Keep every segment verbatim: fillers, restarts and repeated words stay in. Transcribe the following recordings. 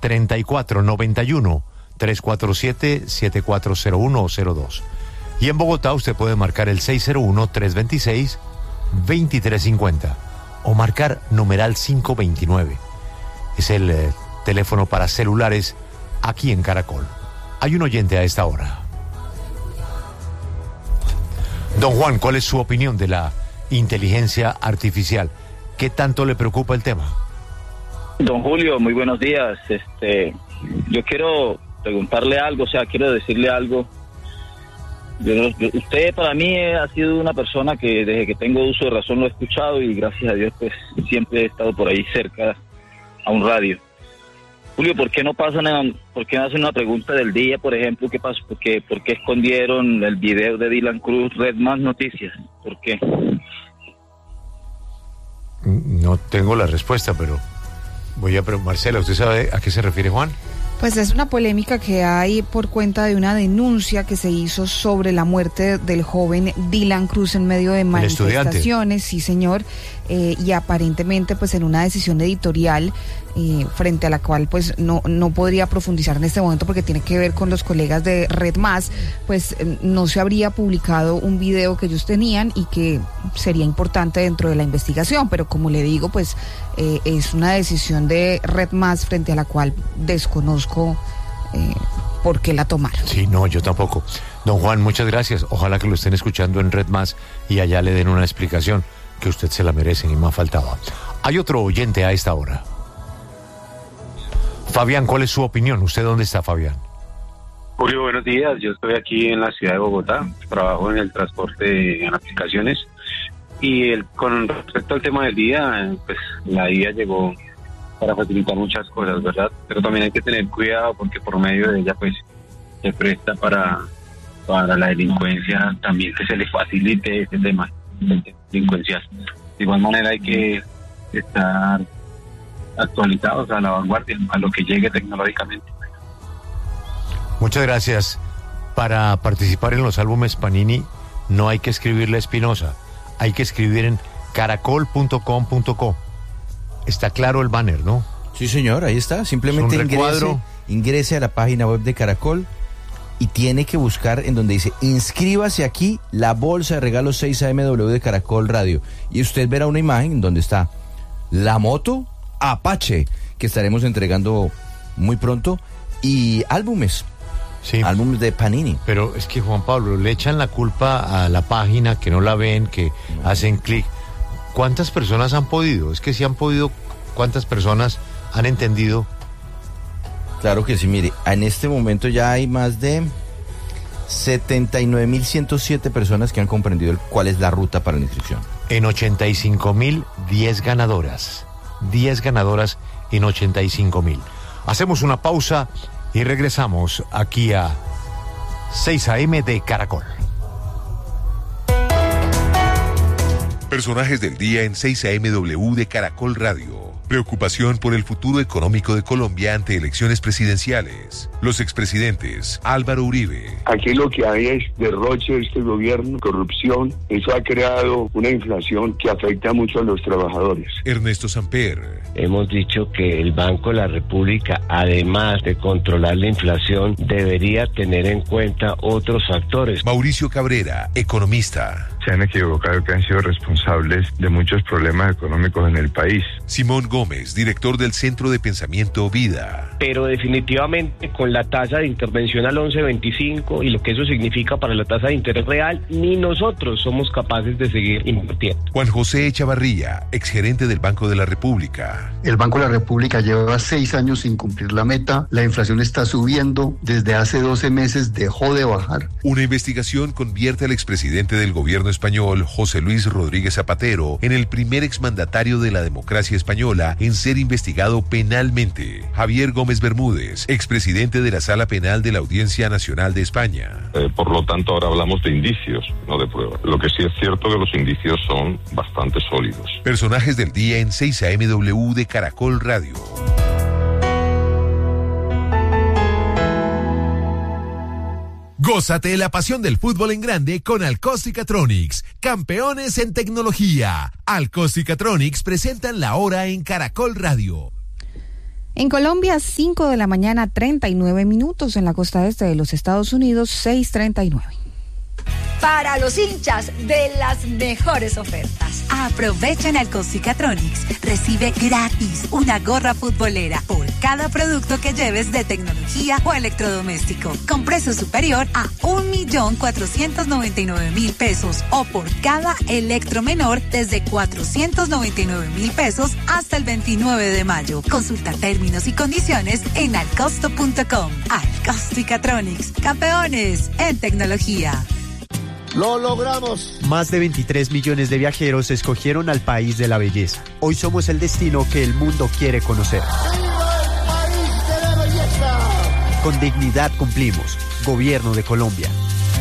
treinta y cuatro noventa y uno, tres cuatro siete, siete cuatro cero uno o cero dos. Y en Bogotá usted puede marcar el seis cero uno, tres dos seis, dos tres cinco cero o marcar numeral quinientos veintinueve. Es el eh, teléfono para celulares aquí en Caracol. Hay un oyente a esta hora. Don Juan, ¿cuál es su opinión de la inteligencia artificial? ¿Qué tanto le preocupa el tema? Don Julio, muy buenos días. Este, yo quiero preguntarle algo, o sea, quiero decirle algo. Yo, yo, usted para mí ha sido una persona que desde que tengo uso de razón lo he escuchado y gracias a Dios pues siempre he estado por ahí cerca a un radio. Julio, ¿por qué no pasan, a, por qué no hacen una pregunta del día, por ejemplo? ¿Qué pasó? ¿Por qué, por qué escondieron el video de Dylan Cruz, Red Más Noticias? ¿Por qué? No tengo la respuesta, pero voy a preguntar. Marcela, ¿usted sabe a qué se refiere Juan? Pues es una polémica que hay por cuenta de una denuncia que se hizo sobre la muerte del joven Dylan Cruz en medio de manifestaciones, sí señor, eh, y aparentemente pues en una decisión editorial eh, frente a la cual pues no, no podría profundizar en este momento porque tiene que ver con los colegas de Red Más, pues no se habría publicado un video que ellos tenían y que sería importante dentro de la investigación, pero como le digo pues eh, es una decisión de Red Más frente a la cual desconozco Eh, por qué la tomaron. Sí, no, yo tampoco. Don Juan, muchas gracias. Ojalá que lo estén escuchando en Red Más y allá le den una explicación que usted se la merece y más faltaba. Hay otro oyente a esta hora. Fabián, ¿cuál es su opinión? ¿Usted dónde está, Fabián? Julio, buenos días. Yo estoy aquí en la ciudad de Bogotá. Trabajo en el transporte en aplicaciones. Y el, con respecto al tema del día, pues la I A llegó para facilitar muchas cosas, ¿verdad? Pero también hay que tener cuidado porque por medio de ella pues se presta para, para la delincuencia también que se le facilite ese tema delincuencial. De igual manera hay que estar actualizados a la vanguardia, a lo que llegue tecnológicamente. Muchas gracias. Para participar en los álbumes Panini no hay que escribirle a Espinosa, hay que escribir en caracol punto com punto co. Está claro el banner, ¿no? Sí, señor, ahí está. Simplemente ingrese, ingrese a la página web de Caracol y tiene que buscar en donde dice inscríbase aquí, la bolsa de regalos seis A M W de Caracol Radio. Y usted verá una imagen donde está la moto Apache, que estaremos entregando muy pronto, y álbumes. Sí. Álbumes de Panini. Pero es que, Juan Pablo, le echan la culpa a la página, que no la ven, que hacen clic. ¿Cuántas personas han podido? Es que si han podido, ¿cuántas personas han entendido? Claro que sí, mire, en este momento ya hay más de setenta y nueve mil ciento siete personas que han comprendido el, cuál es la ruta para la inscripción. En ochenta y cinco mil, diez ganadoras. diez ganadoras en ochenta y cinco mil. Hacemos una pausa y regresamos aquí a seis A M de Caracol. Personajes del día en seis A M W de Caracol Radio. Preocupación por el futuro económico de Colombia ante elecciones presidenciales. Los expresidentes Álvaro Uribe. Aquí lo que hay es derroche de este gobierno, corrupción. Eso ha creado una inflación que afecta mucho a los trabajadores. Ernesto Samper. Hemos dicho que el Banco de la República, además de controlar la inflación, debería tener en cuenta otros factores. Mauricio Cabrera, economista. Se han equivocado que han sido responsables de muchos problemas económicos en el país. Simón Gómez, director del Centro de Pensamiento Vida. Pero definitivamente con la tasa de intervención al once veinticinco y lo que eso significa para la tasa de interés real, ni nosotros somos capaces de seguir invirtiendo. Juan José Echavarría, exgerente del Banco de la República. El Banco de la República lleva seis años sin cumplir la meta, la inflación está subiendo, desde hace doce meses dejó de bajar. Una investigación convierte al expresidente del gobierno español, José Luis Rodríguez Zapatero, en el primer exmandatario de la democracia española en ser investigado penalmente. Javier Gómez Bermúdez, expresidente de la Sala Penal de la Audiencia Nacional de España. Eh, por lo tanto, ahora hablamos de indicios, no de pruebas. Lo que sí es cierto es que los indicios son bastante sólidos. Personajes del día en seis A M W de Caracol Radio. Gózate la pasión del fútbol en grande con Alcoz y Catronics, campeones en tecnología. Alcoz y Catronics presentan la hora en Caracol Radio. En Colombia, cinco de la mañana, treinta y nueve minutos. En la costa este de los Estados Unidos, seis treinta y nueve. Para los hinchas de las mejores ofertas. Aprovecha en Alcostica-Tronics. Recibe gratis una gorra futbolera por cada producto que lleves de tecnología o electrodoméstico, con precio superior a un millón cuatrocientos noventa y nueve mil pesos, o por cada electro menor desde cuatrocientos noventa y nueve mil pesos hasta el veintinueve de mayo. Consulta términos y condiciones en alcosto punto com. Alcostica-Tronics, campeones en tecnología. ¡Lo logramos! Más de veintitrés millones de viajeros escogieron al país de la belleza. Hoy somos el destino que el mundo quiere conocer. ¡Viva el país de la belleza! Con dignidad cumplimos. Gobierno de Colombia.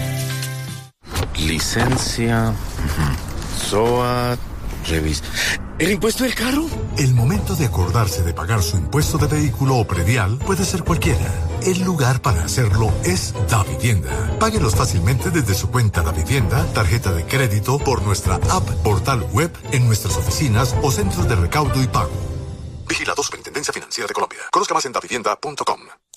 Licencia, S O A, revista. ¿El impuesto del carro? El momento de acordarse de pagar su impuesto de vehículo o predial puede ser cualquiera. El lugar para hacerlo es Davivienda. Páguelos fácilmente desde su cuenta Davivienda, tarjeta de crédito, por nuestra app, portal web, en nuestras oficinas o centros de recaudo y pago. Vigilado Superintendencia Financiera de Colombia. Conozca más en davivienda punto com.